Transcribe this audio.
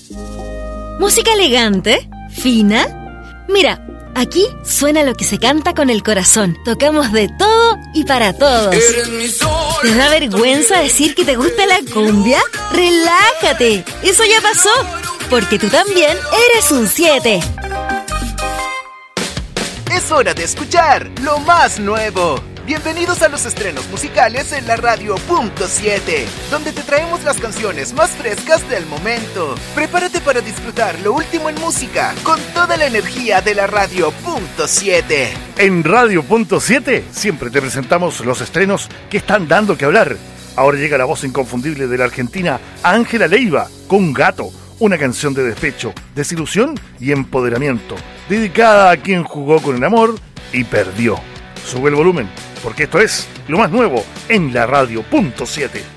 ¿Música elegante? ¿Fina? Mira, aquí suena lo que se canta con el corazón. Tocamos de todo y para todos. ¿Te da vergüenza decir que te gusta la cumbia? ¡Relájate! Eso ya pasó, porque tú también eres un 7. Es hora de escuchar lo más nuevo. Bienvenidos a los estrenos musicales en la Radio Punto 7, donde te traemos las canciones más frescas del momento. Prepárate para disfrutar lo último en música con toda la energía de la Radio Punto 7. En Radio Punto 7 siempre te presentamos los estrenos que están dando que hablar. Ahora llega la voz inconfundible de la argentina Ángela Leiva con Gato, una canción de despecho, desilusión y empoderamiento, dedicada a quien jugó con el amor y perdió. Sube el volumen, porque esto es lo más nuevo en la Radio Punto 7.